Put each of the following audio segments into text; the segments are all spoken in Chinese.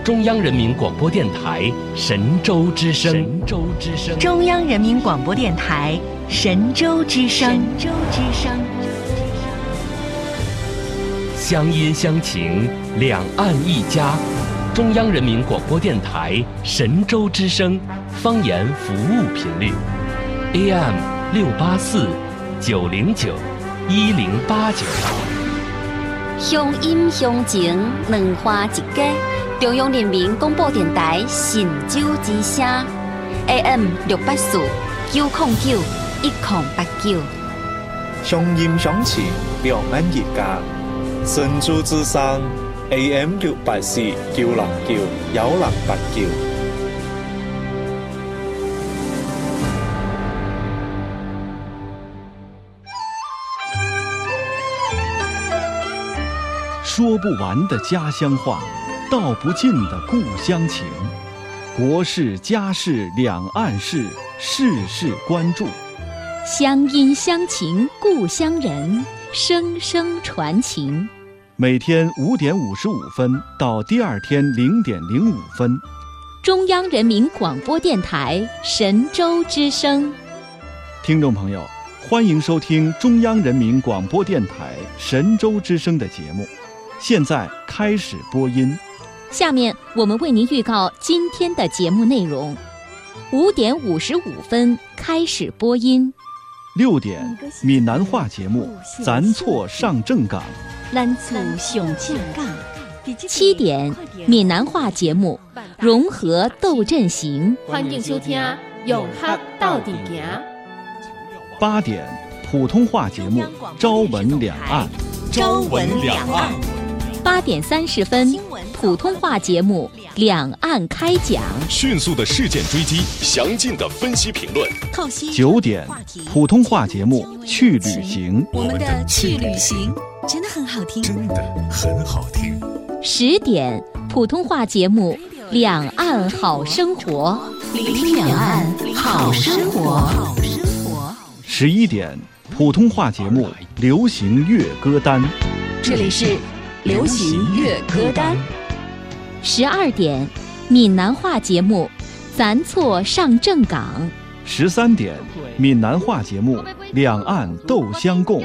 中央人民广播电台神州之声。神州之声。 中央人民广播电台神州之声。神州之声。 乡音乡情，两岸一家。中央人民广播电台神州之声方言服务频率 AM 684 909 1089。 乡音乡情，两花一家。中央人民广播电台神州之声 AM 684 909 1089。 乡音乡情，两岸一家。神州之声 AM 684 909 1089。 说不完的家乡话，道不尽的故乡情，国事家事两岸事，事事关注。 乡音乡情故乡人，声声传情。 每天5点55分到第二天0点05分， 中央人民广播电台神州之声。 听众朋友，欢迎收听中央人民广播电台神州之声的节目，现在开始播音。 下面我们为您预告今天的节目内容：5点55分开始播音 ；6点闽南话节目《咱错上正港》； 咱错上正港；7点闽南话节目《融合斗阵行》。 欢迎收听《融合到底行》。 8点普通话节目《朝闻两岸》。 朝闻两岸。 8点30分，普通话节目《两岸开讲》， 迅速的事件追击，详尽的分析评论。 9点，普通话节目《去旅行》， 我们的去旅行真的很好听， 真的很好听。 10点，普通话节目《两岸好生活》， 聆听两岸好生活。 11点，普通话节目《流行乐歌单》， 这里是流行乐歌单。 12点，闽南话节目《咱错上正港》。 13点，闽南话节目《两岸斗相共》。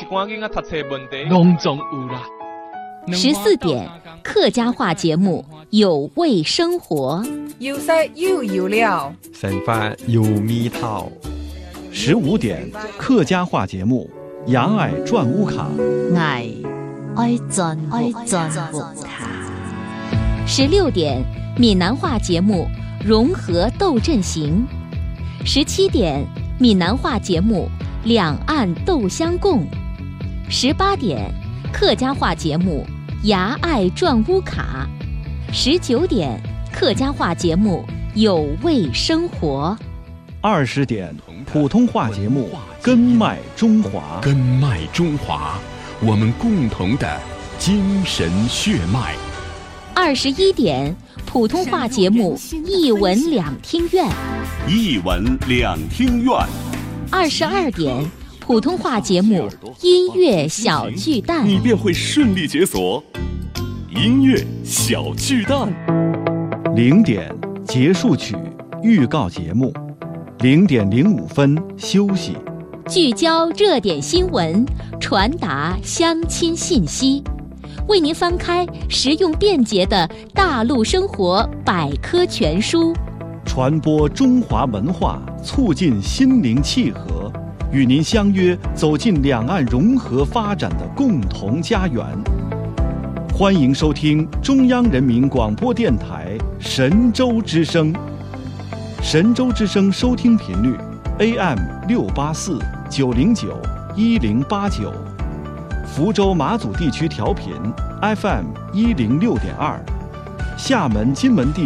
14点，客家话节目《有味生活》。 有色又有料， 生活有味道。 15点，客家话节目《牙爱转屋卡》。 爱转屋卡。16点，闽南话节目《融合斗阵行》。17点，闽南话节目《两岸斗相共》。18点，客家话节目《牙爱转屋卡》。19点，客家话节目《有味生活》。 20点，普通话节目《根脉中华》。 根脉中华，我们共同的精神血脉。 21点，普通话节目《一文两厅院》。 一文两厅院。 22点，普通话节目《音乐小巨蛋》。 你便会顺利解锁音乐小巨蛋。 0点，结束曲预告节目。0点05分休息。 聚焦热点新闻，传达乡亲信息，为您翻开实用便捷的大陆生活百科全书， 传播中华文化，促进心灵契合，与您相约走进两岸融合发展的共同家园。欢迎收听中央人民广播电台神州之声。神州之声收听频率 AM 684 909 1089，福州马祖地区调频 FM 106.2，厦门金门地